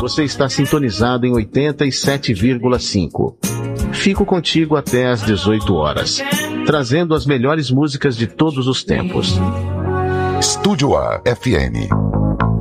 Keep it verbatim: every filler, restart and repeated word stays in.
Você está sintonizado em oitenta e sete vírgula cinco. Fico contigo até às dezoito horas, trazendo as melhores músicas de todos os tempos. Estúdio A F M.